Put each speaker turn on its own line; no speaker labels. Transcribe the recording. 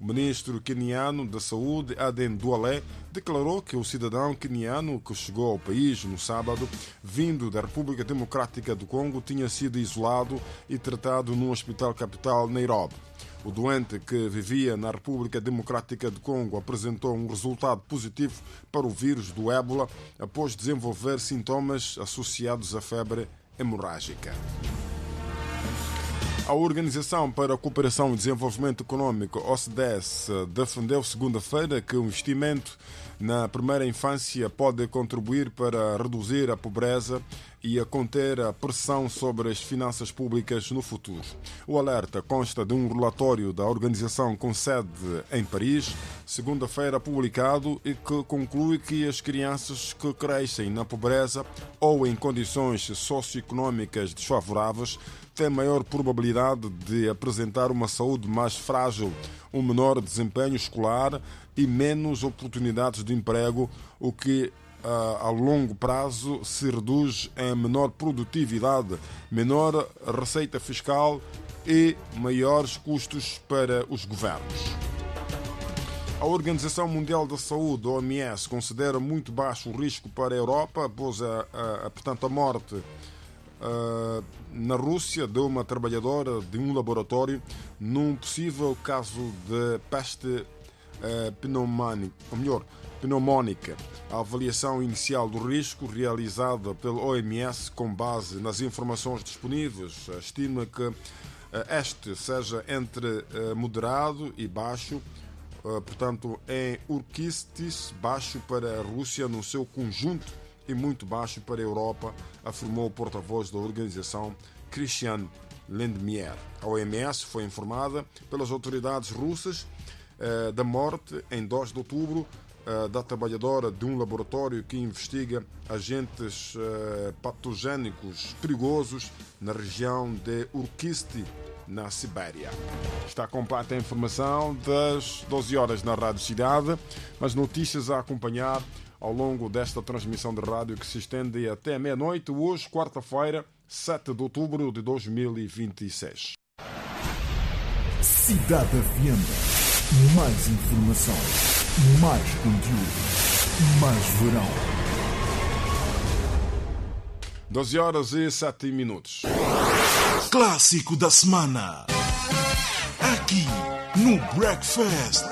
O ministro queniano da Saúde, Aden Duale, declarou que o cidadão queniano que chegou ao país no sábado, vindo da República Democrática do Congo, tinha sido isolado e tratado no hospital capital Nairobi. O doente, que vivia na República Democrática do Congo, apresentou um resultado positivo para o vírus do ébola após desenvolver sintomas associados à febre hemorrágica. A Organização para a Cooperação e Desenvolvimento Econômico, OCDE, defendeu segunda-feira que o investimento na primeira infância pode contribuir para reduzir a pobreza e a conter a pressão sobre as finanças públicas no futuro. O alerta consta de um relatório da organização com sede em Paris, segunda-feira publicado, e que conclui que as crianças que crescem na pobreza ou em condições socioeconómicas desfavoráveis têm maior probabilidade de apresentar uma saúde mais frágil, um menor desempenho escolar e menos oportunidades de emprego, o que a longo prazo se reduz em menor produtividade, menor receita fiscal e maiores custos para os governos. A Organização Mundial da Saúde, OMS, considera muito baixo o risco para a Europa após a morte na Rússia de uma trabalhadora de um laboratório num possível caso de peste pneumónica. A avaliação inicial do risco, realizada pela OMS com base nas informações disponíveis, estima que este seja entre moderado e baixo, portanto, em Urkistis, baixo para a Rússia no seu conjunto e muito baixo para a Europa, afirmou o porta-voz da organização, Christian Lindmeier. A OMS foi informada pelas autoridades russas da morte, em 2 de outubro, da trabalhadora de um laboratório que investiga agentes patogénicos perigosos na região de Urkisti, na Sibéria. Está completa a informação das 12 horas na Rádio Cidade, mas notícias a acompanhar ao longo desta transmissão de rádio que se estende até meia-noite, hoje, quarta-feira, 7 de outubro de 2026.
Cidade FM. Mais informação, mais conteúdo, mais verão.
12 horas e 7 minutos.
Clássico da semana. Aqui no Breakfast.